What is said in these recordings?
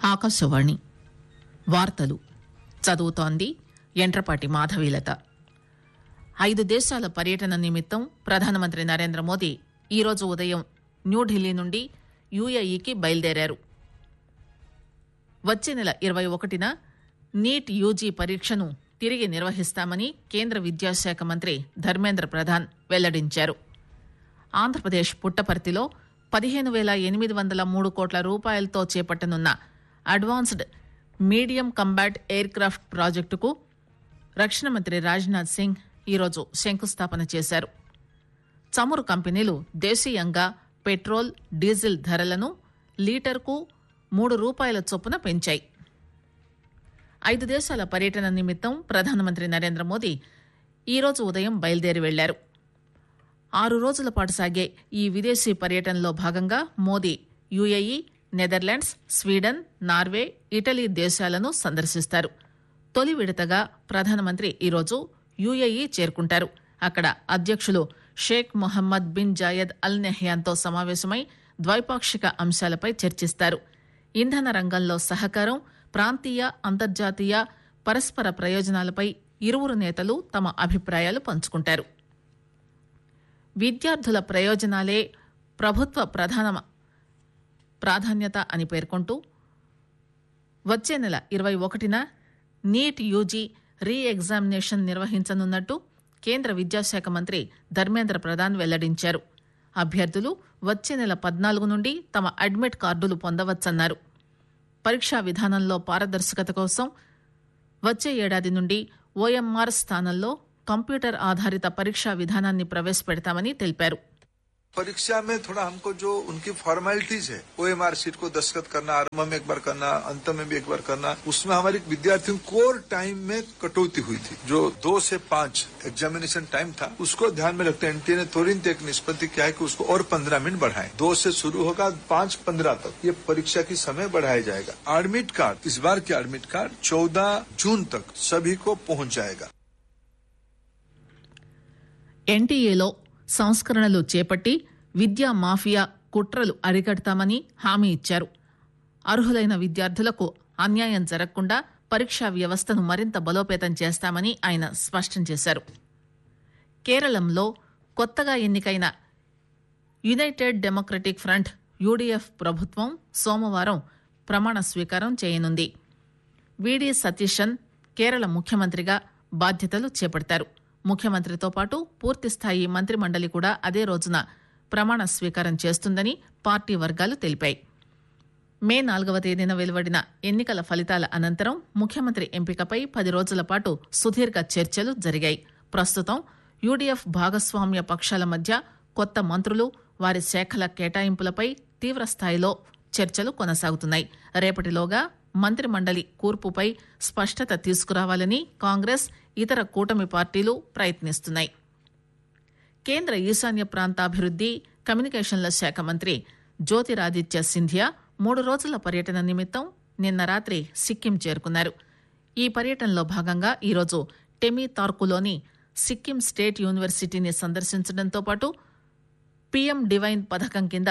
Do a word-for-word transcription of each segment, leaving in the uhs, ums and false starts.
ఆకాశవాణి వార్తలు చదువుతోంది యంట్రపాటి మాధవీలత. ఐదు దేశాల పర్యటన నిమిత్తం ప్రధానమంత్రి నరేంద్ర మోదీ ఈరోజు ఉదయం న్యూఢిల్లీ నుండి యూఏఈకి బయలుదేరారు. వచ్చే నెల ఇరవై ఒకటిన నీట్ యూజీ పరీక్షను తిరిగి నిర్వహిస్తామని కేంద్ర విద్యాశాఖ మంత్రి ధర్మేంద్ర ప్రధాన్ వెల్లడించారు. ఆంధ్రప్రదేశ్ పుట్టపర్తిలో పదిహేను వేల ఎనిమిది వందల మూడు కోట్ల రూపాయలతో చేపట్టనున్న advanced medium combat air craft ప్రాజెక్టుకు రక్షణ మంత్రి రాజ్నాథ్ సింగ్ ఈరోజు శంకుస్థాపన చేశారు. చమురు కంపెనీలు దేశీయంగా పెట్రోల్, డీజిల్ ధరలను లీటర్కు మూడు రూపాయల చొప్పున పెంచాయి. ఐదు దేశాల పర్యటన నిమిత్తం ప్రధానమంత్రి నరేంద్ర మోదీ ఈరోజు ఉదయం బయలుదేరి వెళ్లారు. ఆరు రోజుల పాటు సాగే ఈ విదేశీ పర్యటనలో భాగంగా Modi UAE, Netherlands, Sweden, Norway, Italy దేశాలను సందర్శిస్తారు. తొలి విడతగా ప్రధానమంత్రి ఈరోజు యూఏఈ చేరుకుంటారు. అక్కడ అధ్యక్షులు షేక్ మొహమ్మద్ బిన్ జాయద్ అల్ నహ్యాన్తో సమావేశమై ద్వైపాక్షిక అంశాలపై చర్చిస్తారు. ఇంధన రంగంలో సహకారం, ప్రాంతీయ, అంతర్జాతీయ పరస్పర ప్రయోజనాలపై ఇరువురు నేతలు తమ అభిప్రాయాలు పంచుకుంటారు. విద్యార్థుల ప్రయోజనాలే ప్రభుత్వ ప్రధాన ప్రాధాన్యత అని పేర్కొంటూ వచ్చే నెల ఇరవై ఒకటిన నీట్ యూజీ రీ ఎగ్జామినేషన్ నిర్వహించనున్నట్టు కేంద్ర విద్యాశాఖ మంత్రి ధర్మేంద్ర ప్రధాన్ వెల్లడించారు. అభ్యర్థులు వచ్చే నెల పద్నాలుగు నుండి తమ అడ్మిట్ కార్డులు పొందవచ్చన్నారు. పరీక్షా విధానంలో పారదర్శకత కోసం వచ్చే ఏడాది నుండి ఓఎంఆర్ స్థానంలో కంప్యూటర్ ఆధారిత పరీక్షా విధానాన్ని ప్రవేశపెడతామని తెలిపారు. परीक्षा में थोड़ा हमको जो उनकी फॉर्मेलिटीज है, ओएमआर शीट को दस्तखत करना, आरंभ में एक बार करना, अंत में भी एक बार करना, उसमें हमारे विद्यार्थियों कोर टाइम में कटौती हुई थी. जो दो से पांच एग्जामिनेशन टाइम था, उसको ध्यान में रखते एनटीए ने तुरंत एक निष्पत्ति किया है कि उसको और पंद्रह मिनट बढ़ाएं. दो से शुरू होगा, पांच पंद्रह तक ये परीक्षा की समय बढ़ाया जाएगा. एडमिट कार्ड, इस बार के एडमिट कार्ड चौदह जून तक सभी को पहुंच जाएगा. ఎన్టీఏలో సంస్కరణలు చేపట్టి విద్యా మాఫియా కుట్రలు అరికడతామని హామీ ఇచ్చారు. అర్హులైన విద్యార్థులకు అన్యాయం జరగకుండా పరీక్షా వ్యవస్థను మరింత బలోపేతం చేస్తామని ఆయన స్పష్టం చేశారు. కేరళంలో కొత్తగా ఎన్నికైన యునైటెడ్ డెమోక్రటిక్ ఫ్రంట్ యూడీఎఫ్ ప్రభుత్వం సోమవారం ప్రమాణ స్వీకారం చేయనుంది. వీడి సతీశన్ కేరళ ముఖ్యమంత్రిగా బాధ్యతలు చేపడతారు. ముఖ్యమంత్రితో పాటు పూర్తిస్థాయి మంత్రిమండలి కూడా అదే రోజున ప్రమాణ స్వీకారం చేస్తుందని పార్టీ వర్గాలు తెలిపాయి. మే నాలుగవ తేదీన వెలువడిన ఎన్నికల ఫలితాల అనంతరం ముఖ్యమంత్రి ఎంపికపై పది రోజుల పాటు సుదీర్ఘ చర్చలు జరిగాయి. ప్రస్తుతం యూడీఎఫ్ భాగస్వామ్య పక్షాల మధ్య కొత్త మంత్రులు, వారి శాఖల కేటాయింపులపై తీవ్రస్థాయిలో చర్చలు కొనసాగుతున్నాయి. రేపటిలోగా మంత్రిమండలి కూర్పుపై స్పష్టత తీసుకురావాలని కాంగ్రెస్, ఇతర కూటమి పార్టీలు ప్రయత్నిస్తున్నాయి. కేంద్ర ఈశాన్య ప్రాంతాభివృద్ది, కమ్యూనికేషన్ల శాఖ మంత్రి జ్యోతిరాదిత్య సింధియా మూడు రోజుల పర్యటన నిమిత్తం నిన్న రాత్రి సిక్కిం చేరుకున్నారు. ఈ పర్యటనలో భాగంగా ఈరోజు టెమి తార్కులోని సిక్కిం స్టేట్ యూనివర్సిటీని సందర్శించడంతో పాటు పీఎం డివైన్ పథకం కింద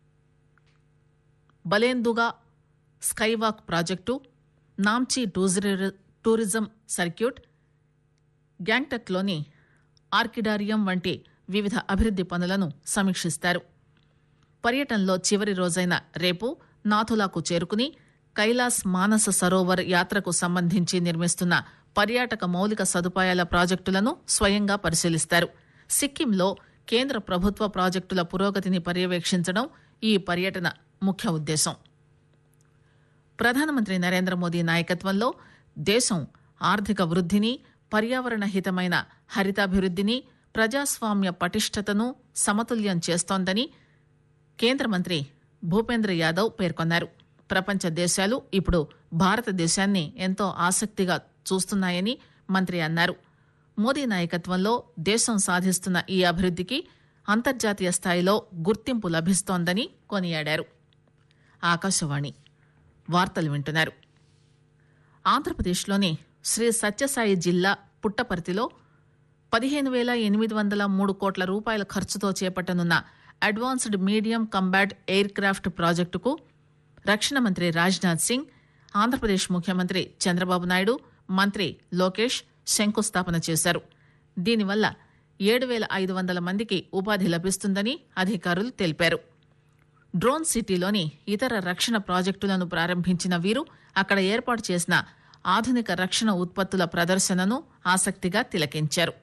బలేందుగా skywalk project, Namchi tourism circuit, గ్యాంగ్టక్లోని ఆర్కిడారియం వంటి వివిధ అభివృద్ది పనులను సమీక్షిస్తారు. పర్యటనలో చివరి రోజైన రేపు నాథులాకు చేరుకుని కైలాస్ మానస సరోవర్ యాత్రకు సంబంధించి నిర్మిస్తున్న పర్యాటక మౌలిక సదుపాయాల ప్రాజెక్టులను స్వయంగా పరిశీలిస్తారు. సిక్కింలో కేంద్ర ప్రభుత్వ ప్రాజెక్టుల పురోగతిని పర్యవేక్షించడం ఈ పర్యటన ముఖ్య ఉద్దేశం. ప్రధానమంత్రి నరేంద్ర మోదీ నాయకత్వంలో దేశం ఆర్థిక వృద్ధిని, పర్యావరణ హితమైన హరితాభివృద్ధిని, ప్రజాస్వామ్య పటిష్టతను సమతుల్యం చేస్తోందని కేంద్ర మంత్రి భూపేంద్ర యాదవ్ పేర్కొన్నారు. ప్రపంచ దేశాలు ఇప్పుడు భారతదేశాన్ని ఎంతో ఆసక్తిగా చూస్తున్నాయని మంత్రి అన్నారు. మోదీ నాయకత్వంలో దేశం సాధిస్తున్న ఈ అభివృద్ధికి అంతర్జాతీయ స్థాయిలో గుర్తింపు లభిస్తోందని కొనియాడారు. ఆకాశవాణి వార్తలు వింటున్నారు. ఆంధ్రప్రదేశ్లోని శ్రీ సత్యసాయి జిల్లా పుట్టపర్తిలో పదిహేను వేల ఎనిమిది వందల మూడు కోట్ల రూపాయల ఖర్చుతో చేపట్టనున్న advanced medium combat air craft ప్రాజెక్టుకు రక్షణ మంత్రి రాజ్నాథ్ సింగ్ ఆంధ్రప్రదేశ్ ముఖ్యమంత్రి చంద్రబాబు నాయుడు, మంత్రి లోకేష్ శంకుస్థాపన చేశారు. దీనివల్ల ఏడు వేల ఐదు వందల మందికి ఉపాధి లభిస్తుందని అధికారులు తెలిపారు. డ్రోన్ సిటీలోని ఇతర రక్షణ ప్రాజెక్టులను ప్రారంభించిన వీరు అక్కడ ఏర్పాటు చేసిన ఆధునిక రక్షణ ఉత్పత్తుల ప్రదర్శనను ఆసక్తిగా తిలకించారు.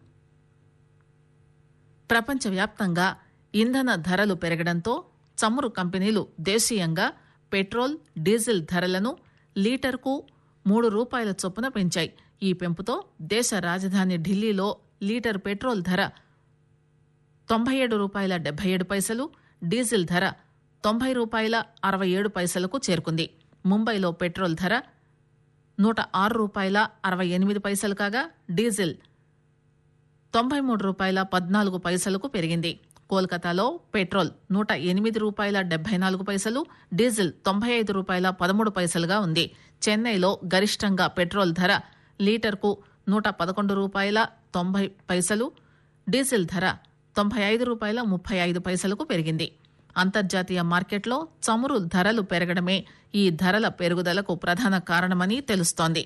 ప్రపంచవ్యాప్తంగా ఇంధన ధరలు పెరగడంతో చమురు కంపెనీలు దేశీయంగా పెట్రోల్, డీజిల్ ధరలను లీటర్కు మూడు రూపాయల చొప్పున పెంచాయి. ఈ పెంపుతో దేశ రాజధాని ఢిల్లీలో లీటర్ పెట్రోల్ ధర తొంభై ఏడు రూపాయల డెబ్బై ఏడు పైసలు, డీజిల్ ధర తొంభై రూపాయల అరవై ఏడు పైసలకు చేరుకుంది. ముంబైలో పెట్రోల్ ధర నూట ఆరు రూపాయల అరవై ఎనిమిది పైసలు కాగా డీజిల్ తొంభై మూడు రూపాయల పద్నాలుగు పైసలకు పెరిగింది. కోల్కతాలో పెట్రోల్ నూట ఎనిమిది రూపాయల డెబ్బై నాలుగు పైసలు, డీజిల్ తొంభై ఐదు రూపాయల పదమూడు పైసలుగా ఉంది. చెన్నైలో గరిష్టంగా పెట్రోల్ ధర లీటర్కు నూట పదకొండు రూపాయల తొంభై పైసలు, డీజిల్ ధర తొంభై ఐదు రూపాయల ముప్పై ఐదు పైసలకు పెరిగింది. అంతర్జాతీయ మార్కెట్లో చమురు ధరలు పెరగడమే ఈ ధరల పెరుగుదలకు ప్రధాన కారణమని తెలుస్తోంది.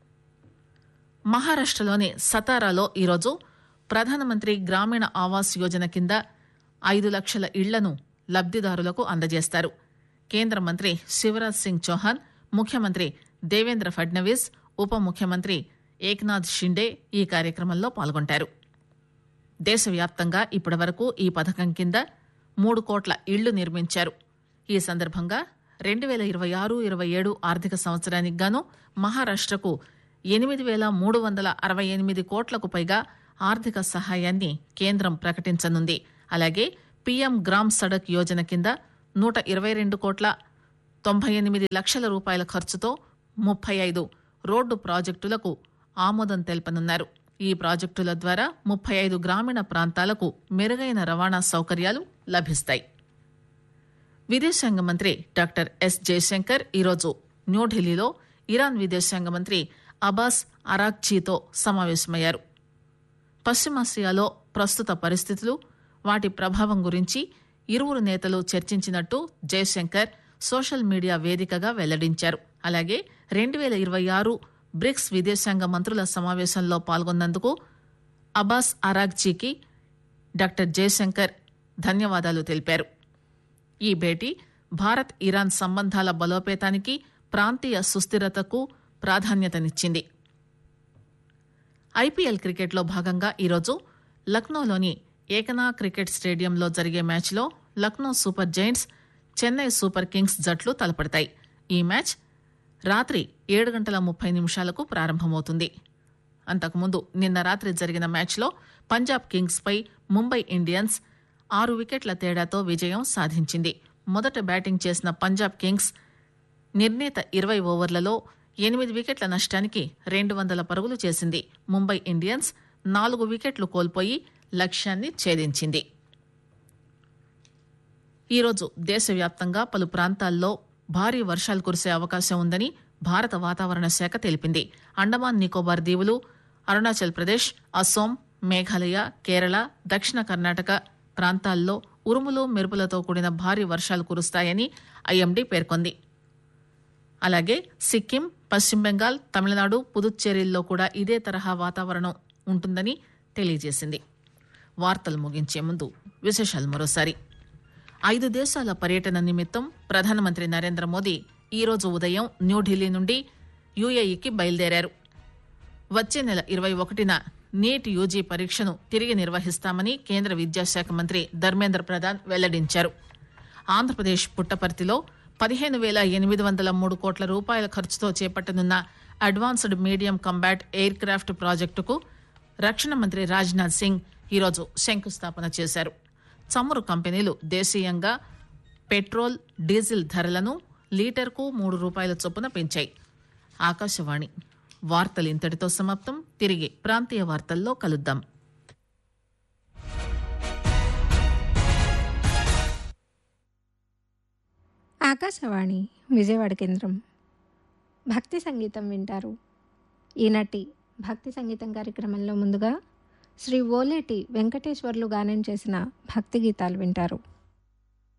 మహారాష్టలోని సతారాలో ఈరోజు ప్రధానమంత్రి గ్రామీణ ఆవాస్ యోజన కింద ఐదు లక్షల ఇళ్లను లబ్దిదారులకు అందజేస్తారు. కేంద్ర మంత్రి శివరాజ్ సింగ్ చౌహాన్, ముఖ్యమంత్రి దేవేంద్ర ఫడ్నవీస్, ఉప ముఖ్యమంత్రి ఏక్నాథ్ షిండే ఈ కార్యక్రమంలో పాల్గొంటారు. దేశవ్యాప్తంగా ఇప్పటివరకు ఈ పథకం కింద మూడు కోట్ల ఇళ్లు నిర్మించారు. ఈ సందర్భంగా రెండు వేల ఇరవై ఆరు ఇరవై ఏడు ఆర్థిక సంవత్సరానికి గాను మహారాష్టకు ఎనిమిది వేల మూడు వందల అరవై ఎనిమిది కోట్లకు పైగా ఆర్థిక సహాయాన్ని కేంద్రం ప్రకటించనుంది. అలాగే పీఎం గ్రామ్ సడక్ యోజన కింద నూట ఇరవై రెండు కోట్ల తొంభై ఎనిమిది లక్షల రూపాయల ఖర్చుతో ముప్పై ఐదు రోడ్డు ప్రాజెక్టులకు ఆమోదం తెలపనున్నారు. ఈ ప్రాజెక్టుల ద్వారా ముప్పై ఐదు గ్రామీణ ప్రాంతాలకు మెరుగైన రవాణా సౌకర్యాలు లభిస్తాయి. విదేశాంగ మంత్రి డాక్టర్ ఎస్ జయశంకర్ ఈరోజు న్యూఢిల్లీలో ఇరాన్ విదేశాంగ మంత్రి అబ్బాస్ అరాగ్చీతో సమావేశమయ్యారు. పశ్చిమాసియాలో ప్రస్తుత పరిస్థితులు, వాటి ప్రభావం గురించి ఇరువురు నేతలు చర్చించినట్టు జయశంకర్ సోషల్ మీడియా వేదికగా వెల్లడించారు. అలాగే రెండు వేల ఇరవై ఆరు బ్రిక్స్ విదేశాంగ మంత్రుల సమావేశంలో పాల్గొన్నందుకు అబ్బాస్ అరాగ్చీకి డాక్టర్ జయశంకర్ ధన్యవాదాలు తెలిపారు. ఈ భేటీ భారత్ ఇరాన్ సంబంధాల బలోపేతానికి, ప్రాంతీయ సుస్థిరతకు ప్రాధాన్యతనిచ్చింది. ఐపీఎల్ క్రికెట్లో భాగంగా ఈరోజు లక్నోలోని ఏకనా క్రికెట్ స్టేడియంలో జరిగే మ్యాచ్లో Lucknow super Giants, Chennai super Kings జట్లు తలపడతాయి. ఈ మ్యాచ్ రాత్రి ఏడు గంటల ముప్పై నిమిషాలకు ప్రారంభమవుతుంది. అంతకుముందు నిన్న రాత్రి జరిగిన మ్యాచ్లో పంజాబ్ కింగ్స్ పై ముంబై ఇండియన్స్ ఆరు వికెట్ల తేడాతో విజయం సాధించింది. మొదట బ్యాటింగ్ చేసిన పంజాబ్ కింగ్స్ నిర్ణీత ఇరవై ఓవర్లలో ఎనిమిది వికెట్ల నష్టానికి రెండు వందల పరుగులు చేసింది. ముంబై ఇండియన్స్ నాలుగు వికెట్లు కోల్పోయి లక్ష్యాన్ని ఛేదించింది. ఈరోజు దేశవ్యాప్తంగా పలు ప్రాంతాల్లో భారీ వర్షాలు కురిసే అవకాశం ఉందని భారత వాతావరణ శాఖ తెలిపింది. అండమాన్ నికోబార్ దీవులు, అరుణాచల్ ప్రదేశ్, అస్సోం, మేఘాలయ, కేరళ, దక్షిణ కర్ణాటక ప్రాంతాల్లో ఉరుములు మెరుపులతో కూడిన భారీ వర్షాలు కురుస్తాయని ఐఎండీ పేర్కొంది. అలాగే సిక్కిం, పశ్చిమ బెంగాల్, తమిళనాడు, పుదుచ్చేరిల్లో కూడా ఇదే తరహా వాతావరణం ఉంటుందని తెలియజేసింది. వార్తలు ముగించే ముందు విశేషాలు మరోసారి. ఐదు దేశాల పర్యటన నిమిత్తం ప్రధానమంత్రి నరేంద్ర మోదీ ఈరోజు ఉదయం న్యూఢిల్లీ నుండి యూఏఈకి బయలుదేరారు. వచ్చే నెల ఇరవై ఒకటిన నీట్ యూజీ పరీక్షను తిరిగి నిర్వహిస్తామని కేంద్ర విద్యాశాఖ మంత్రి ధర్మేంద్ర ప్రధాన్ వెల్లడించారు. ఆంధ్రప్రదేశ్ పుట్టపర్తిలో పదిహేను వేల ఎనిమిది వందల మూడు కోట్ల రూపాయల ఖర్చుతో చేపట్టనున్న advanced medium combat air craft ప్రాజెక్టుకు రక్షణ మంత్రి రాజ్నాథ్ సింగ్ ఈరోజు శంకుస్థాపన చేశారు. చమురు కంపెనీలు దేశీయంగా పెట్రోల్, డీజిల్ ధరలను లీటర్కు మూడు రూపాయల చొప్పున పెంచాయి. ఆకాశవాణి వార్తలు ఇంతటితో సమాప్తం. తిరిగి ప్రాంతీయ వార్తల్లో కలుద్దాం. ఆకాశవాణి విజయవాడ కేంద్రం. భక్తి సంగీతం వింటారు. ఈనాటి భక్తి సంగీతం కార్యక్రమంలో ముందుగా శ్రీ ఓలేటి వెంకటేశ్వర్లు గానం చేసిన భక్తి గీతాలు వింటారు.